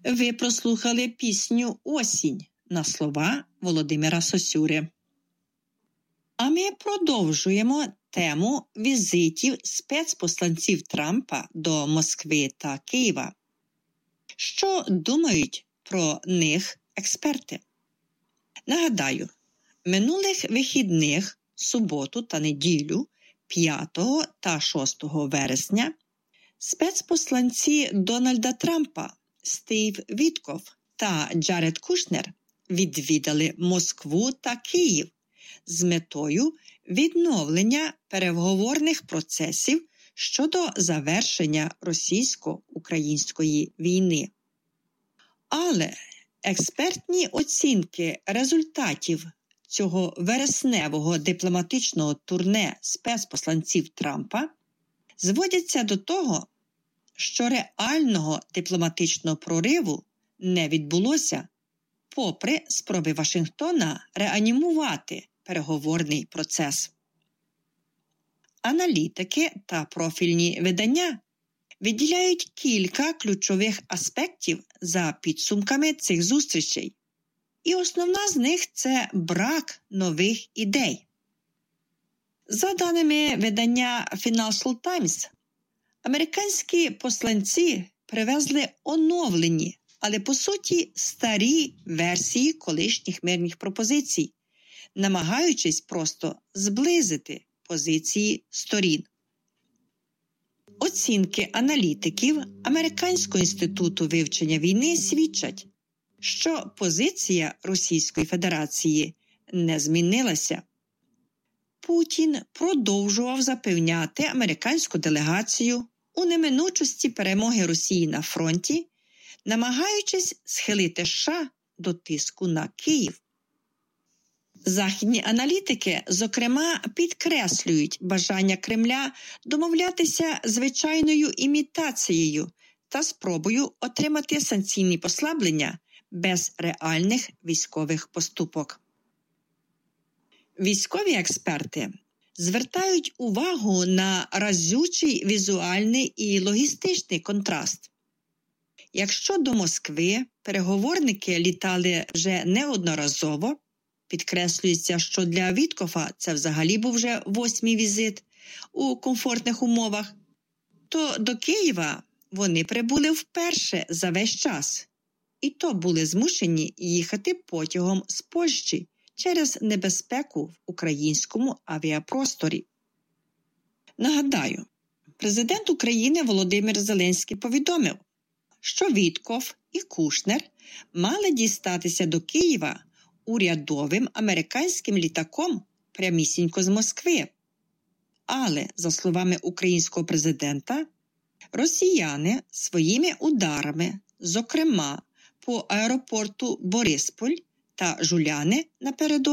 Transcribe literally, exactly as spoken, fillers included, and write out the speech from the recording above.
Ви прослухали пісню «Осінь» на слова Володимира Сосюри. А ми продовжуємо тему візитів спецпосланців Трампа до Москви та Києва. Що думають про них експерти? Нагадаю, минулих вихідних, суботу та неділю, п'ятого та шостого вересня, спецпосланці Дональда Трампа Стів Вітков та Джаред Кушнер відвідали Москву та Київ з метою відновлення переговорних процесів щодо завершення російсько-української війни. Але експертні оцінки результатів цього вересневого дипломатичного турне спецпосланців Трампа зводяться до того, що реального дипломатичного прориву не відбулося, попри спроби Вашингтона реанімувати переговорний процес. Аналітики та профільні видання виділяють кілька ключових аспектів за підсумками цих зустрічей. І основна з них – це брак нових ідей. За даними видання Financial Times, американські посланці привезли оновлені, але по суті старі версії колишніх мирних пропозицій, намагаючись просто зблизити позиції сторін. Оцінки аналітиків Американського інституту вивчення війни свідчать, що позиція Російської Федерації не змінилася. Путін продовжував запевняти американську делегацію у неминучості перемоги Росії на фронті, намагаючись схилити США до тиску на Київ. Західні аналітики, зокрема, підкреслюють бажання Кремля домовлятися звичайною імітацією та спробою отримати санкційні послаблення без реальних військових поступок. Військові експерти звертають увагу на разючий візуальний і логістичний контраст. Якщо до Москви переговорники літали вже неодноразово, підкреслюється, що для Віткофа це взагалі був вже восьмий візит у комфортних умовах, то до Києва вони прибули вперше за весь час. І то були змушені їхати потягом з Польщі через небезпеку в українському авіапросторі. Нагадаю, президент України Володимир Зеленський повідомив, що Вітков і Кушнер мали дістатися до Києва урядовим американським літаком прямісінько з Москви. Але, за словами українського президента, росіяни своїми ударами, зокрема по аеропорту Борисполь та Жуляни напередодні,